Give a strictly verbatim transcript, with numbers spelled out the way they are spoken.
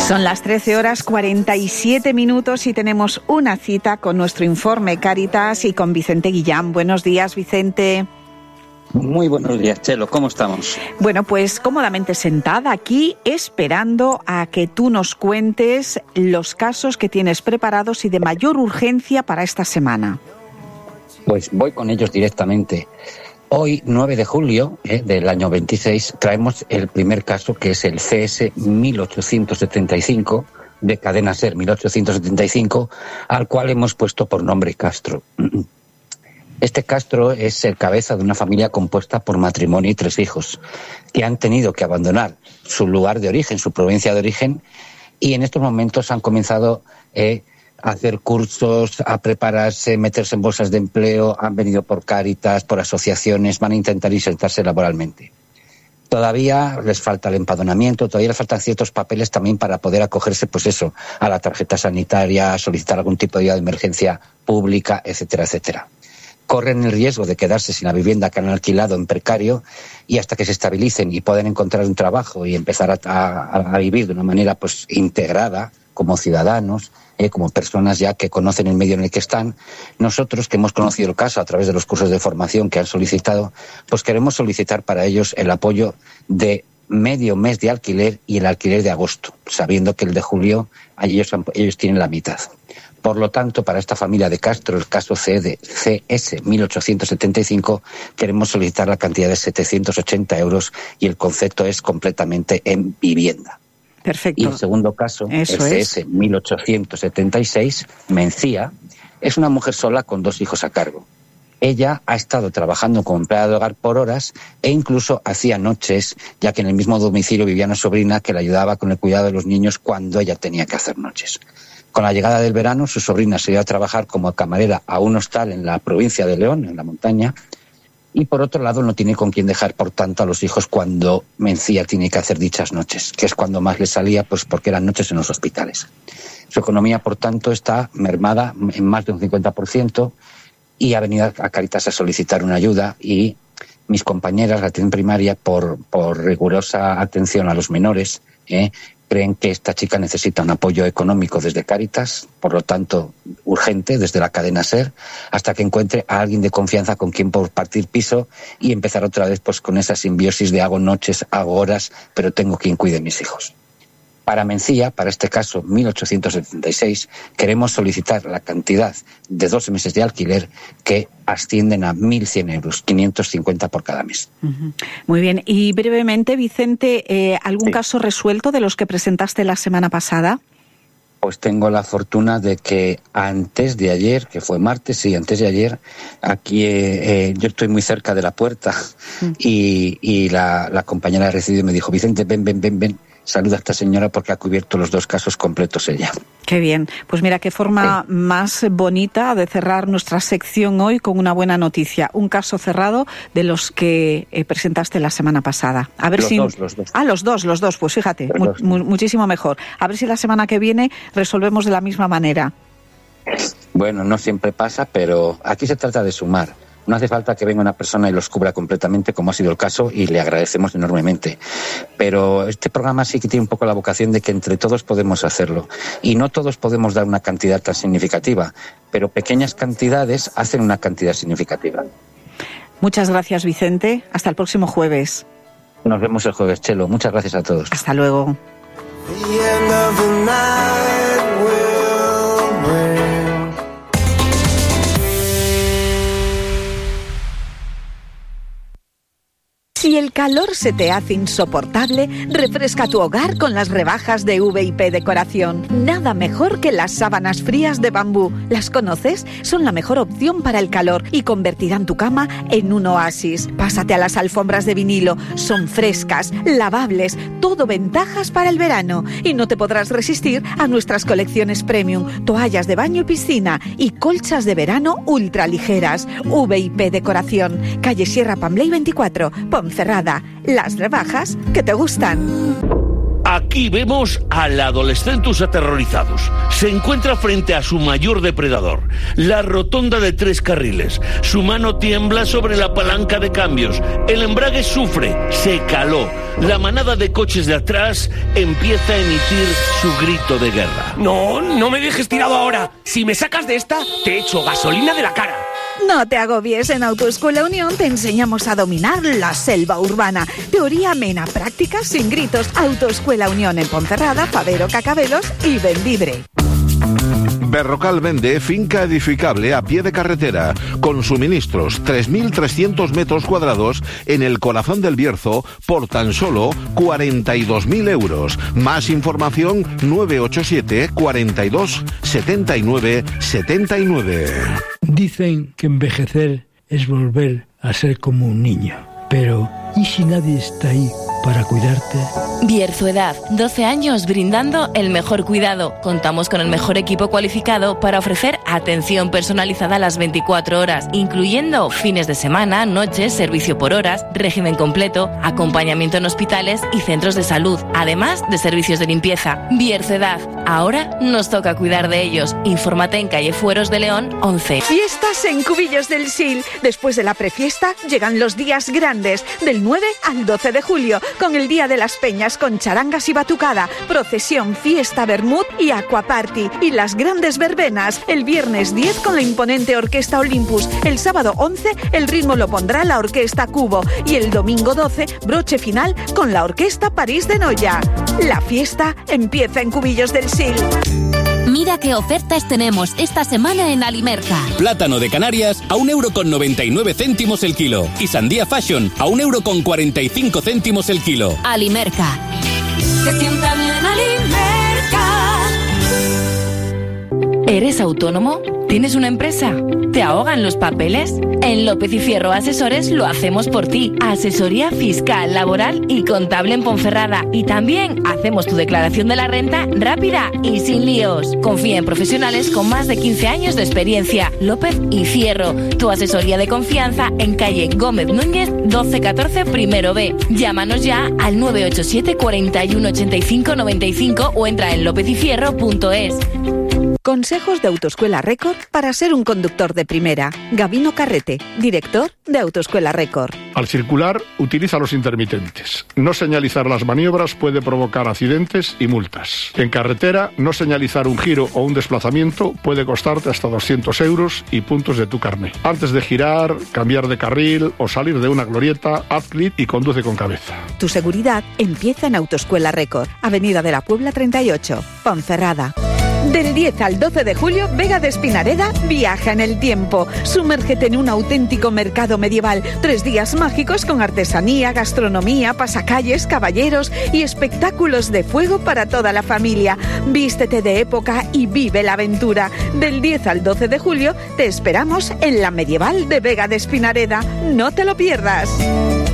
Son las trece horas cuarenta y siete minutos y tenemos una cita con nuestro informe Cáritas y con Vicente Guillán. Buenos días, Vicente. Muy buenos días, Chelo. ¿Cómo estamos? Bueno, pues cómodamente sentada aquí, esperando a que tú nos cuentes los casos que tienes preparados y de mayor urgencia para esta semana. Pues voy con ellos directamente. Hoy, nueve de julio eh, del año veintiséis, traemos el primer caso, que es el C S mil ochocientos setenta y cinco, de Cadena SER mil ochocientos setenta y cinco, al cual hemos puesto por nombre Castro. Este Castro es el cabeza de una familia compuesta por matrimonio y tres hijos, que han tenido que abandonar su lugar de origen, su provincia de origen, y en estos momentos han comenzado eh, a hacer cursos, a prepararse, meterse en bolsas de empleo, han venido por Cáritas, por asociaciones, van a intentar insertarse laboralmente. Todavía les falta el empadronamiento, todavía les faltan ciertos papeles también para poder acogerse, pues eso, a la tarjeta sanitaria, solicitar algún tipo de ayuda de emergencia pública, etcétera, etcétera. Corren el riesgo de quedarse sin la vivienda que han alquilado en precario y hasta que se estabilicen y puedan encontrar un trabajo y empezar a, a, a vivir de una manera pues integrada como ciudadanos, eh, como personas ya que conocen el medio en el que están. Nosotros, que hemos conocido el caso a través de los cursos de formación que han solicitado, pues queremos solicitar para ellos el apoyo de medio mes de alquiler y el alquiler de agosto, sabiendo que el de julio ellos, ellos tienen la mitad. Por lo tanto, para esta familia de Castro, el caso C de C S mil ochocientos setenta y cinco, queremos solicitar la cantidad de setecientos ochenta euros y el concepto es completamente en vivienda. Perfecto. Y el segundo caso, Eso el C S mil ochocientos setenta y seis, Mencía, es una mujer sola con dos hijos a cargo. Ella ha estado trabajando como empleada de hogar por horas e incluso hacía noches, ya que en el mismo domicilio vivía una sobrina que le ayudaba con el cuidado de los niños cuando ella tenía que hacer noches. Con la llegada del verano, su sobrina se iba a trabajar como camarera a un hostal en la provincia de León, en la montaña, y por otro lado no tiene con quién dejar, por tanto, a los hijos cuando Mencía tiene que hacer dichas noches, que es cuando más le salía, pues porque eran noches en los hospitales. Su economía, por tanto, está mermada en más de un cincuenta por ciento y ha venido a Cáritas a solicitar una ayuda y mis compañeras, la atención primaria, por, por rigurosa atención a los menores, eh, creen que esta chica necesita un apoyo económico desde Cáritas, por lo tanto, urgente, desde la cadena SER, hasta que encuentre a alguien de confianza con quien compartir piso y empezar otra vez pues con esa simbiosis de hago noches, hago horas, pero tengo quien cuide a mis hijos. Para Mencía, para este caso mil ochocientos setenta y seis, queremos solicitar la cantidad de doce meses de alquiler que ascienden a mil cien euros, quinientos cincuenta por cada mes. Uh-huh. Muy bien. Y brevemente, Vicente, eh, ¿algún sí. caso resuelto de los que presentaste la semana pasada? Pues tengo la fortuna de que antes de ayer, que fue martes, sí, antes de ayer, aquí eh, eh, yo estoy muy cerca de la puerta uh-huh. y, y la, la compañera de recibido me dijo, Vicente, ven, ven, ven, ven. Saluda a esta señora porque ha cubierto los dos casos completos ella. Qué bien. Pues mira, qué forma sí. más bonita de cerrar nuestra sección hoy con una buena noticia. Un caso cerrado de los que eh, presentaste la semana pasada. A ver los si... dos, los dos. Ah, los dos, los dos. Pues fíjate, mu- dos. mu- muchísimo mejor. A ver si la semana que viene resolvemos de la misma manera. Bueno, no siempre pasa, pero aquí se trata de sumar. No hace falta que venga una persona y los cubra completamente, como ha sido el caso, y le agradecemos enormemente. Pero este programa sí que tiene un poco la vocación de que entre todos podemos hacerlo. Y no todos podemos dar una cantidad tan significativa, pero pequeñas cantidades hacen una cantidad significativa. Muchas gracias, Vicente. Hasta el próximo jueves. Nos vemos el jueves, Chelo. Muchas gracias a todos. Hasta luego. Si el calor se te hace insoportable, refresca tu hogar con las rebajas de V I P Decoración. Nada mejor que las sábanas frías de bambú. ¿Las conoces? Son la mejor opción para el calor y convertirán tu cama en un oasis. Pásate a las alfombras de vinilo. Son frescas, lavables, todo ventajas para el verano. Y no te podrás resistir a nuestras colecciones premium, toallas de baño y piscina y colchas de verano ultraligeras. V I P Decoración, calle Sierra Pambley veinticuatro, Ponferrada. Las rebajas que te gustan. Aquí Aquí vemos al Adolescentus aterrorizados. Se encuentra frente a su mayor depredador, la rotonda de tres carriles. Su mano tiembla sobre la palanca de cambios. El embrague sufre, se caló. La manada de coches de atrás empieza a emitir su grito de guerra. No, no me dejes tirado ahora. Si me sacas de esta, te echo gasolina de la cara. No te agobies, en Autoescuela Unión te enseñamos a dominar la selva urbana. Teoría amena, práctica sin gritos. Autoescuela Unión en Ponferrada, Fabero, Cacabelos y Bembibre. Berrocal vende finca edificable a pie de carretera, con suministros, tres mil trescientos metros cuadrados en el corazón del Bierzo por tan solo cuarenta y dos mil euros. Más información nueve ocho siete, cuarenta y dos, setenta y nueve, setenta y nueve. Dicen que envejecer es volver a ser como un niño, pero ¿y si nadie está ahí para cuidarte? Bierzo Edad, doce años brindando el mejor cuidado. Contamos con el mejor equipo cualificado para ofrecer atención personalizada a las veinticuatro horas, incluyendo fines de semana, noches, servicio por horas, régimen completo, acompañamiento en hospitales y centros de salud, además de servicios de limpieza. Bierzo Edad, ahora nos toca cuidar de ellos. Infórmate en calle Fueros de León once. Fiestas en Cubillos del Sil. Después de la prefiesta llegan los días grandes, del nueve al doce de julio, con el Día de las Peñas con charangas y batucada, procesión, fiesta, vermut y aquaparty, y las grandes verbenas, el viernes diez con la imponente Orquesta Olympus, el sábado once el ritmo lo pondrá la Orquesta Cubo y el domingo doce broche final con la Orquesta París de Noya. La fiesta empieza en Cubillos del Sil. Mira qué ofertas tenemos esta semana en Alimerca. Plátano de Canarias a un euro con noventa y nueve céntimos el kilo. Y sandía Fashion a un euro con cuarenta y cinco céntimos el kilo. Alimerca. Se sienta bien Alimerca. ¿Eres autónomo? ¿Tienes una empresa? ¿Te ahogan los papeles? En López y Fierro Asesores lo hacemos por ti. Asesoría fiscal, laboral y contable en Ponferrada. Y también hacemos tu declaración de la renta rápida y sin líos. Confía en profesionales con más de quince años de experiencia. López y Fierro, tu asesoría de confianza en calle Gómez Núñez doce catorce primero B. Llámanos ya al nueve ocho siete, cuarenta y uno, ochenta y cinco, noventa y cinco o entra en lópez y fierro punto es. Consejos de Autoescuela Record para ser un conductor de primera. Gabino Carrete, director de Autoescuela Record. Al circular, utiliza los intermitentes. No señalizar las maniobras puede provocar accidentes y multas. En carretera, no señalizar un giro o un desplazamiento puede costarte hasta doscientos euros y puntos de tu carné. Antes de girar, cambiar de carril o salir de una glorieta, haz clic y conduce con cabeza. Tu seguridad empieza en Autoescuela Record, Avenida de la Puebla treinta y ocho, Ponferrada. Del diez al doce de julio, Vega de Espinareda viaja en el tiempo. Sumérgete en un auténtico mercado medieval. Tres días mágicos con artesanía, gastronomía, pasacalles, caballeros y espectáculos de fuego para toda la familia. Vístete de época y vive la aventura. Del diez al doce de julio, te esperamos en la medieval de Vega de Espinareda. No te lo pierdas.